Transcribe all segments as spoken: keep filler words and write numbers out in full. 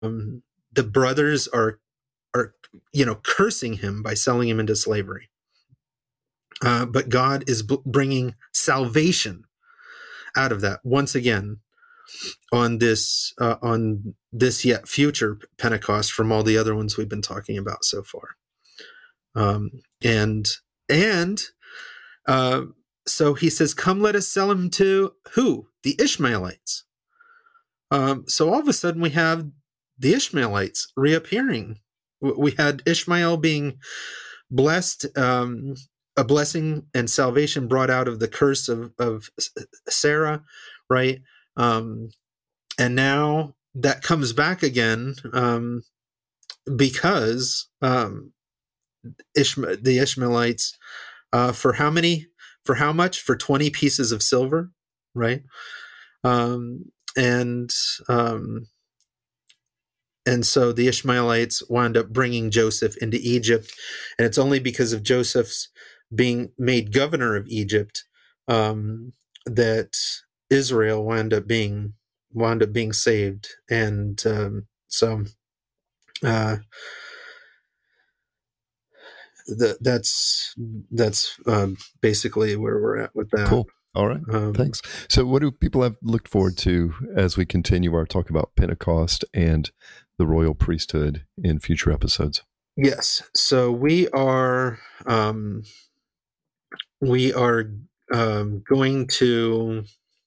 um, the brothers are are you know cursing him by selling him into slavery. Uh, but God is b- bringing salvation out of that once again on this uh, on this yet future Pentecost from all the other ones we've been talking about so far. Um, and and uh, so he says, "Come, let us sell him to who? The Ishmaelites." Um, so all of a sudden we have the Ishmaelites reappearing. We had Ishmael being blessed, um, a blessing and salvation brought out of the curse of, of Sarah, right? Um, and now that comes back again um, because um, Ishma- the Ishmaelites, uh, for how many, for how much? For twenty pieces of silver, right? Um, and um, and so the Ishmaelites wound up bringing Joseph into Egypt, and it's only because of Joseph's being made governor of Egypt um, that Israel wound up being wound up being saved. And um, so uh, the, that's that's um, basically where we're at with that. Cool. All right. Um, Thanks. So what do people have looked forward to as we continue our talk about Pentecost and the royal priesthood in future episodes? Yes. So we are um, we are um, going to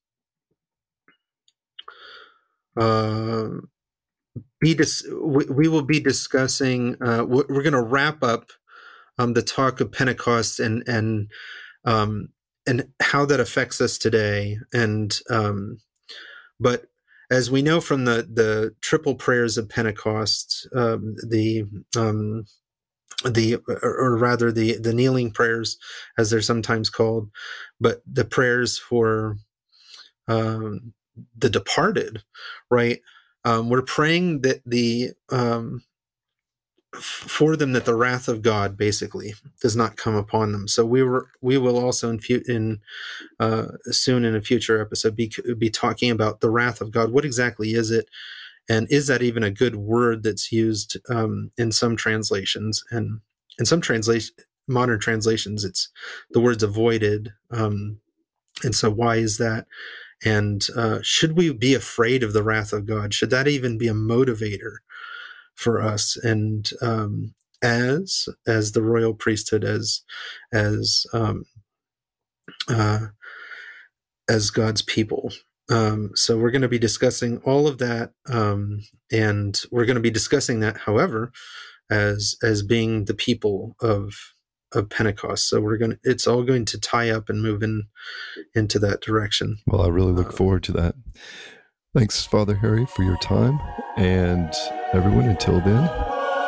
uh, be dis- we, we will be discussing. Uh, we're going to wrap up um, the talk of Pentecost and and um, and how that affects us today. And um, but as we know from the the triple prayers of Pentecost, um, the um, the or, or rather the the kneeling prayers, as they're sometimes called, but the prayers for um, the departed, right? Um, we're praying that the um, for them that the wrath of God basically does not come upon them. So we were we will also in, fu- in uh, soon in a future episode be be talking about the wrath of God. What exactly is it, and is that even a good word that's used um, in some translations? And in some translation, modern translations, it's the word's avoided. Um, and so why is that? And uh, should we be afraid of the wrath of God? Should that even be a motivator for us? And um, as as the royal priesthood, as as um, uh, as God's people. Um, so we're going to be discussing all of that, um, and we're going to be discussing that, however, as as being the people of of Pentecost. So we're going to, it's all going to tie up and move in into that direction. Well, I really look uh, forward to that. Thanks, Father Harry, for your time. And everyone, until then,